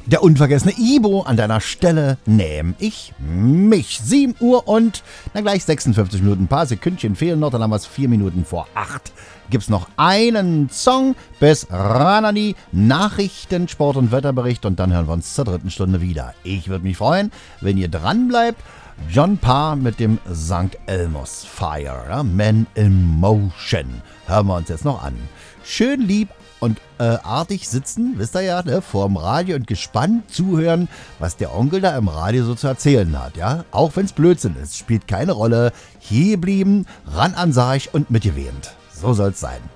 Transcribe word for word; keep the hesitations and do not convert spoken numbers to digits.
Der unvergessene Ibo an deiner Stelle nehm ich mich. sieben Uhr und na gleich sechsundfünfzig Minuten, ein paar Sekündchen fehlen noch, dann haben wir es vier Minuten vor acht. Gibt's noch einen Song bis ran an die Nachrichten, Sport- und Wetterbericht und dann hören wir uns zur dritten Stunde wieder. Ich würde mich freuen, wenn ihr dran bleibt. John Parr mit dem Sankt Elmo's Fire, ja? Man in Motion. Hören wir uns jetzt noch an. Schön lieb und äh, artig sitzen, wisst ihr ja, ne, vorm Radio und gespannt zuhören, was der Onkel da im Radio so zu erzählen hat, ja. Auch wenn's Blödsinn ist, spielt keine Rolle. Hier blieben, ran an Sarg und mitgewähnt. So soll's sein.